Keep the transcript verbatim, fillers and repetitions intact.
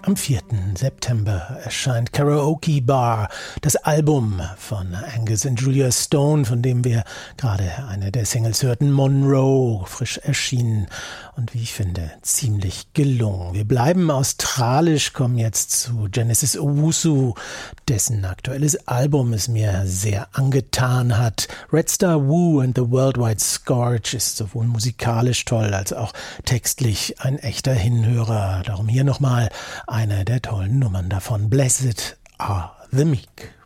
Am vierten September erscheint Karaoke Bar, das Album von Angus und Julia Stone, von dem wir gerade eine der Singles hörten, Monroe, frisch erschienen und wie ich finde, ziemlich gelungen. Wir bleiben australisch, kommen jetzt zu Genesis Owusu, dessen aktuelles Album es mir sehr angetan hat. Red Star Woo and the Worldwide Scourge ist sowohl musikalisch toll als auch textlich ein echter Hinhörer. Darum hier nochmal eine der tollen Nummern davon. Blessed are the meek.